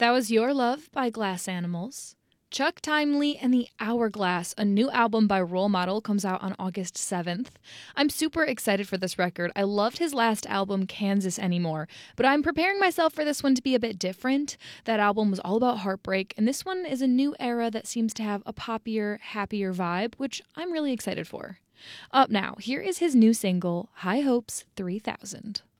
That was Your Love by Glass Animals. Chuck Timely and the Hourglass, a new album by Role Model, comes out on August 7th. I'm super excited for this record. I loved his last album, Kansas Anymore, but I'm preparing myself for this one to be a bit different. That album was all about heartbreak, and this one is a new era that seems to have a poppier, happier vibe, which I'm really excited for. Up now, here is his new single, High Hopes 3000.